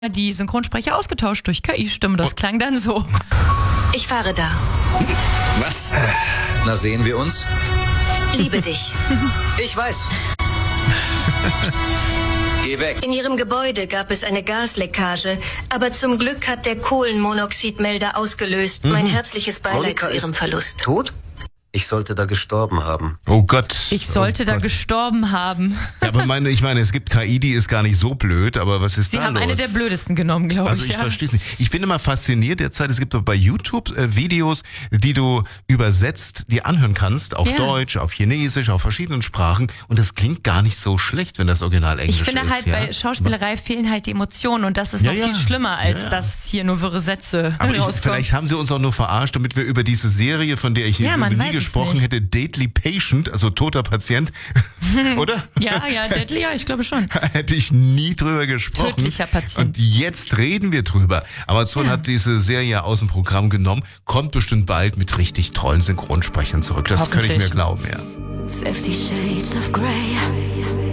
die Synchronsprecher ausgetauscht durch KI-Stimmen. Das klang dann so. Ich fahre da. Was? Na, sehen wir uns? Liebe dich. Ich weiß. Geh weg. In Ihrem Gebäude gab es eine Gasleckage, aber zum Glück hat der Kohlenmonoxidmelder ausgelöst. Mein herzliches Beileid Monika zu Ihrem ist Verlust. Tot? Ich sollte da gestorben haben. Oh Gott. Ich sollte da Gott. gestorben haben. Ja, aber ich meine, es gibt KI, die ist gar nicht so blöd, aber was ist Sie da haben los? eine der blödesten genommen, glaube Also ich. ich verstehe es nicht. Ich bin immer fasziniert derzeit, es gibt doch bei YouTube Videos, die du übersetzt, die anhören kannst, auf Deutsch, auf Chinesisch, auf verschiedenen Sprachen und das klingt gar nicht so schlecht, wenn das Original Englisch ist. Ich finde halt, bei Schauspielerei fehlen halt die Emotionen und das ist noch viel schlimmer, als dass hier nur wirre Sätze rauskommen. Vielleicht haben sie uns auch nur verarscht, damit wir über diese Serie, von der ich hier nie gesprochen hätte, Deadly Patient, also toter Patient, oder? Ja, Deadly, ja, ich glaube schon. Hätte ich nie drüber gesprochen. Tödlicher Patient. Und jetzt reden wir drüber. Amazon hat diese Serie aus dem Programm genommen, kommt bestimmt bald mit richtig tollen Synchronsprechern zurück. Das könnte ich mir glauben, ja. 50 Shades of Grey.